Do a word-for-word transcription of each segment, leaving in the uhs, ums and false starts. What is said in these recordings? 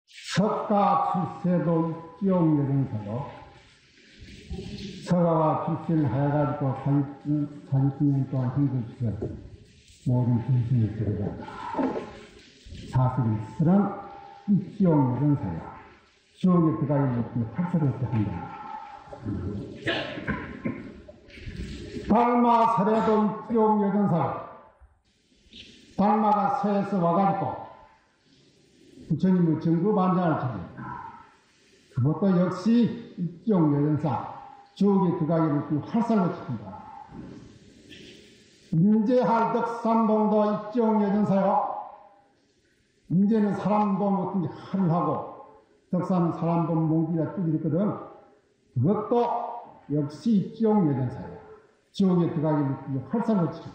석가 출세도 입지옥여정사로 서가와 출세를 하여가지고 사십구 년 동안 행동시켜 모든 중심을 들어간다. 사슬이 쓰는 입지옥여정사야. 지옥에 들어가기 못해 팔설없게 한다. 달마 설에도 입지옥여정사. 달마가 서에서 와가지고 부처님의 정부반장을 차렸다. 그것도 역시 입지옥여정사. 지옥에 들어가기를 활살로 친다. 인재할 덕산봉도 입지옥여정사요. 인재는 사람도 뭐든지 할을 하고 덕산은 사람도 몽기가 뚫리거든. 그것도 역시 입지옥여정사야. 지옥에 들어가기를 활살로 친다.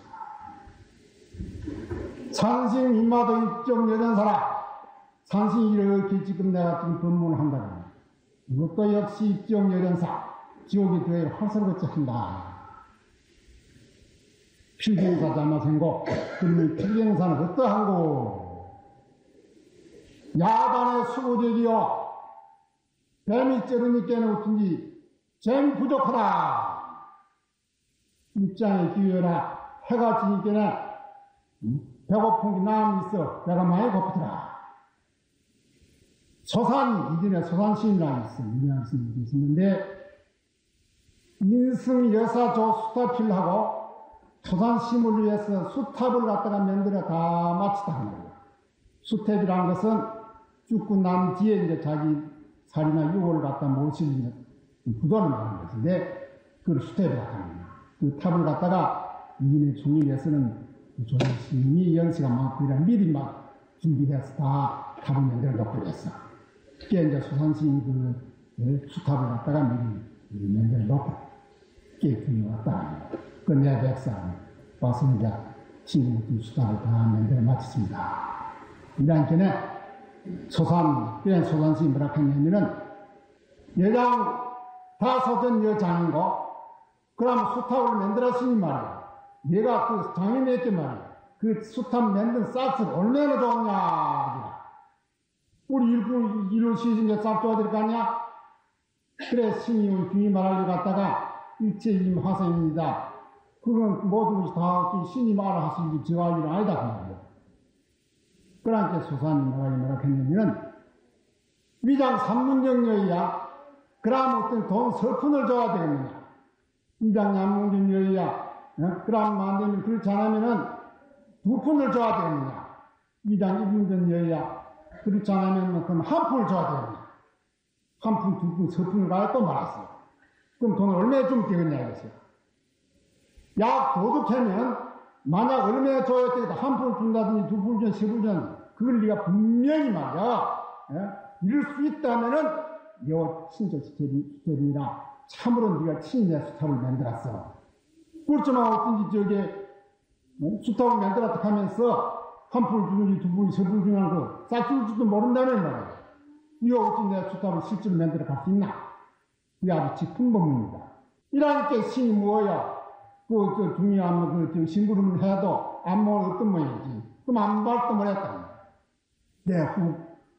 산신 이마도 입지옥여정사라. 산신이 이렇게 지금 내가 지금 법문을 한다고. 이것도 역시 입지옥여정사. 지옥에 들어가기를 활살로 친다. 필경사 자마생고, 그러면 필경사는 어떠한고? 야단의 수고적이요. 뱀이 쩌르니께는 어쩐지 잼 부족하다. 입장에 기회라. 해가 지니께는 배고픈 게 나음이 있어. 배가 많이 고프더라. 소산, 이전에 소산시인이라고 있어. 유명한 스님이 있었는데, 인승 여사조 수탑필하고 토산심을 위해서 수탑을 갖다가 만들어 다 마치다 한 거예요. 수탑이라는 것은 죽고 난 뒤에 이제 자기 살이나 유골을 갖다 모시는 부도를 말하는 것인데, 그걸 수탑이라고 하는 거예요. 그 탑을 갖다가 이인의 총리에서는 조선스님이 연세가 많고 이런 미리 막 준비해서 다 탑을 만들어 놓고 그랬어. 그게 이제 소산스님 그 수탑을 갖다가 미리 만들어 놓고 깨끗이 왔다. 그 내 백상 와서 이제 친구 수다를 다 만들어 마쳤습니다. 이러니까는 소산, 그냥 소산스님 뭐라 했냐면은 여장 다소전 여장인고, 그럼 수탑을 만들었으니 말이야. 내가 그 장인했지 말이야. 그 수탑 만든 싹을 얼마나 좋냐. 우리 일부, 일을 시신 게 싹 줘야 될 거 아니야? 그래, 스님은 귀히 말하려고 갔다가 일체임 화생입니다. 그건 모두 다 신이 말을 하시는 게 저 할 일은 아니다. 그 말이야. 그러니까 소사님 말하기 뭐라 했냐면은 위장 삼문정여이야. 그럼 어떤 돈 서푼을 줘야 되겠느냐. 위장 양문정여이야. 어? 그럼 안 되면 그렇지 않으면은 두 푼을 줘야 되겠느냐. 위장 일문정여이야. 그렇지 않으면 그럼 한 푼을 줘야 되겠느냐. 한 푼, 두 푼, 서 푼을 가지고 또 말았어. 그럼 돈을 얼마나 주면 되겠냐 이거죠. 약 도둑하면 만약 얼마나 줘야 되겠다. 한 푼을 준다든지 두 푼을 준다든지 세 푼을 준다든지 그걸 네가 분명히 말이야. 예? 이럴 수 있다면은 요 친절 수첩이라 참으로 네가 친내 수탑을 만들었어. 그렇지만 어쩐지 저게 수탑을 만들었다 하면서 한 푼을 주는지 두 푼을 세 푼을 주는 거 싹줄 줄도 모른다는 말이야. 네가 어찌 내 수탑을 실제로 만들어 갈 수 있나? 그게 아주 짚은 법문입니다. 이러니까 신이 뭐야? 그, 그, 중요한, 그, 심부름을 해도 안목은 어떤 모양이지. 그럼 안발도 뭐랬다. 내 후,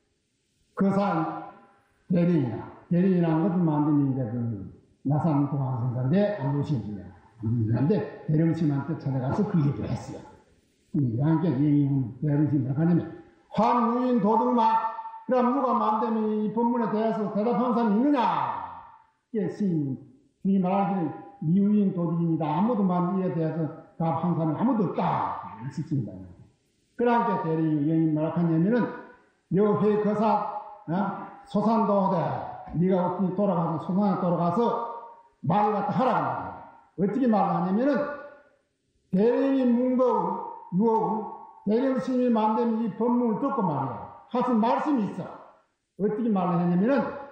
거산 대리인이나, 대리인이라는 것을 만드는 이제 그, 나산 동안생사인데, 안보시이냐. 안보시인데, 대령심한테 찾아가서 그 얘기를 했어요. 그러니까, 예의는 대령심이 뭐라고 하냐면, 환유인 도둑마, 그럼 누가 만되면 이 법문에 대해서 대답하는 사람이 있느냐? 이게 스님, 스님 말하기를 미유인 도둑입니다. 아무도 만 이에 대해서 답한 사람은 아무도 없다. 이렇게 있습니다. 그러니까 대리 영인 뭐라고 하냐면은, 여회 거사, 어? 소산도대, 네가 어떻게 돌아가서, 소산에 돌아가서 말을 갖다 하라고 말이야. 어떻게 말을 하냐면은, 대령이 문거운, 유어운, 대령 스님이 만되면 이 법문을 듣고 말이야. 하신 말씀이 있어. 어떻게 말을 하냐면은,